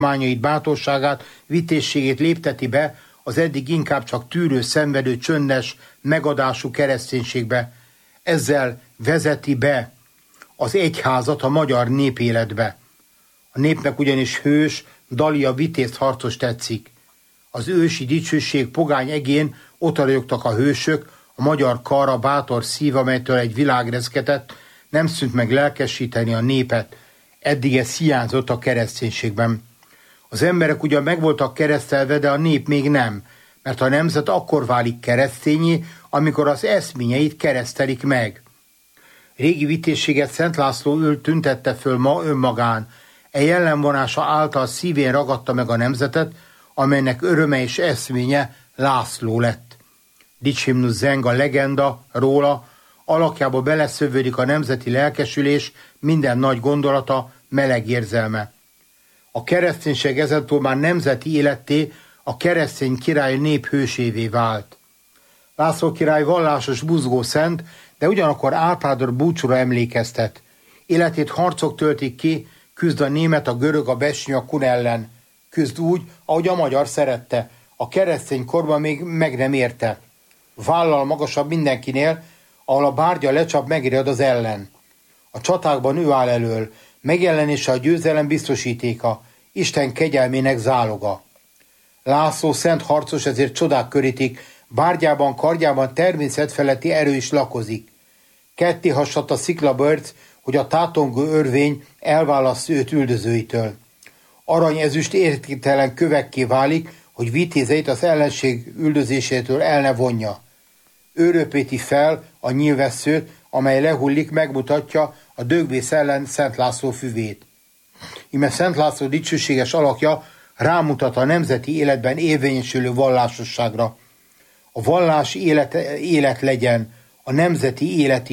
mányait, bátorságát, vitézségét lépteti be az eddig inkább csak tűrő, szenvedő, csöndes, megadású kereszténységbe. Ezzel vezeti be az egyházat a magyar népéletbe. A népnek ugyanis hős, Dalia vitéz harcos tetszik. Az ősi dicsőség pogány egén otthagyogtak a hősök, a magyar kar, a bátor szív, amelytől egy világ reszketett, nem szűnt meg lelkesíteni a népet. Eddig ez hiányzott a kereszténységben. Az emberek ugyan meg voltak keresztelve, de a nép még nem, mert a nemzet akkor válik keresztényé, amikor az eszményeit keresztelik meg. Régi vitézséget Szent László tüntette föl ma önmagán. Jellemvonása által szívén ragadta meg a nemzetet, amelynek öröme és eszménye László lett. Dicshimnusz zeng a legenda róla, alakjába beleszövődik a nemzeti lelkesülés, minden nagy gondolata, meleg érzelme. A kereszténység ezentúl már nemzeti életté, a keresztény király nép hősévé vált. László király vallásos, buzgó szent, de ugyanakkor Árpád búcsúra emlékeztet. Életét harcok töltik ki, küzd a német, a görög, a besnyi, a kun ellen. Küzd úgy, ahogy a magyar szerette. A keresztény korban még meg nem érte. Vállal magasabb mindenkinél, ahol a bárgya lecsap, megriad az ellen. A csatákban ő áll elől, megjelenése a győzelem biztosítéka, Isten kegyelmének záloga. László szent harcos, ezért csodák körítik, bárgyában, kardjában természetfeletti erő is lakozik. Ketté hasadt a sziklabörc, hogy a tátongó örvény elválassza őt üldözőitől. Arany ezüst értéktelen kövekké válik, hogy vitézeit az ellenség üldözésétől el ne vonja. Ő röpíti fel a nyílvesszőt, amely lehullik, megmutatja a dögvész ellen Szent László füvét. Íme Szent László dicsőséges alakja rámutat a nemzeti életben érvényesülő vallásosságra. A vallás élet legyen, a nemzeti élet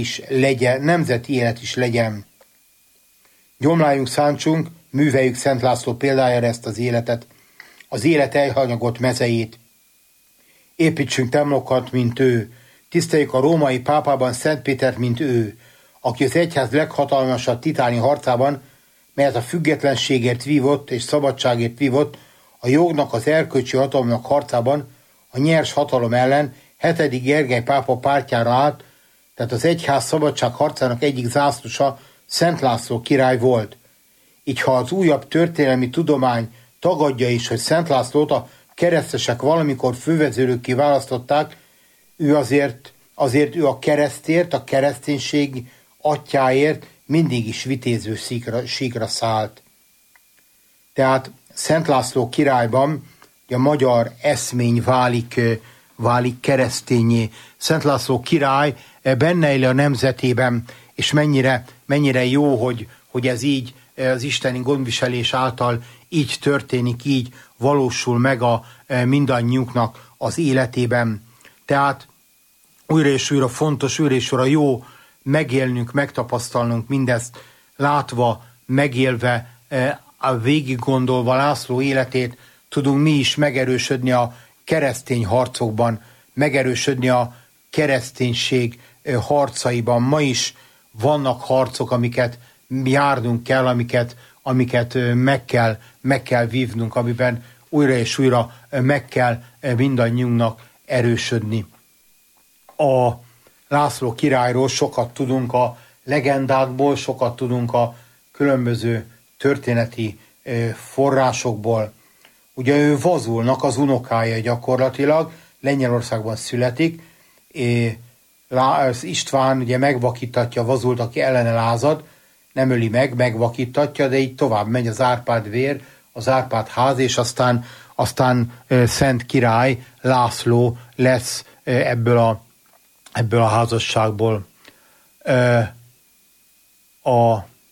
is legyen. Gyomláljunk, szántsunk, műveljük Szent László példájára ezt az életet, az élet elhanyagolt mezejét. Építsünk temlokat, mint ő, tiszteljük a római pápában Szent Pétert, mint ő, aki az egyház leghatalmasabb titáni harcában, melyet a függetlenségért vívott és szabadságért vívott, a jognak, az erkölcsi hatalomnak harcában, a nyers hatalom ellen 7. Gergely pápa pártjára állt, tehát az egyház szabadság harcának egyik zászlósa Szent László király volt. Így ha az újabb történelmi tudomány tagadja is, hogy Szent Lászlót a keresztesek valamikor fővezérőkké választották, ő azért ő a keresztért, a kereszténység atyáért mindig is vitéző síkra szállt. Tehát Szent László királyban a magyar eszmény válik keresztényé. Szent László király benne él a nemzetében, és mennyire jó, hogy ez így az isteni gondviselés által így történik, így valósul meg a mindannyiunknak az életében. Tehát újra és újra fontos, újra és újra jó megélnünk, megtapasztalnunk mindezt, látva, megélve, végig gondolva László életét, tudunk mi is megerősödni a keresztény harcokban, megerősödni a kereszténység harcaiban. Ma is vannak harcok, amiket járnunk kell, amiket meg kell vívnunk, amiben újra és újra meg kell mindannyiunknak erősödni. A László királyról sokat tudunk a legendákból, sokat tudunk a különböző történeti forrásokból. Ugye ő Vazulnak az unokája gyakorlatilag, Lengyelországban születik, István ugye megvakítatja Vazult, aki ellene lázad, nem öli meg, megvakítatja, de így tovább megy az Árpád vér, az Árpád ház, és aztán Szent Király László lesz ebből a házasságból. A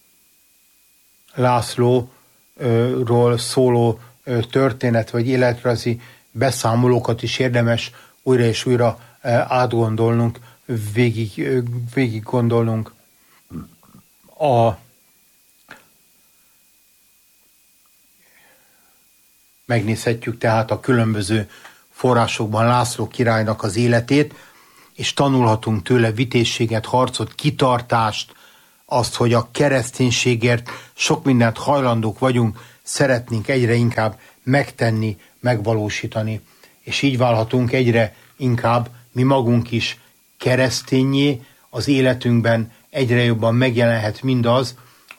Lászlóról szóló történet vagy életrajzi beszámolókat is érdemes újra és újra átgondolnunk, végig gondolnunk. Megnézhetjük tehát a különböző forrásokban László királynak az életét, és tanulhatunk tőle vitézséget, harcot, kitartást, azt, hogy a kereszténységért sok mindent hajlandók vagyunk szeretnénk egyre inkább megtenni, megvalósítani. És így válhatunk egyre inkább mi magunk is kereszténnyé, az életünkben egyre jobban megjelenhet mindaz,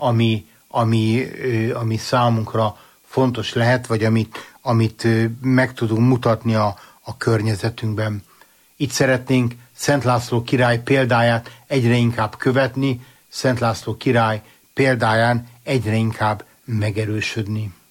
ami számunkra fontos lehet, vagy amit meg tudunk mutatni a környezetünkben. Így szeretnénk Szent László király példáját egyre inkább követni, Szent László király példáján egyre inkább megerősödni.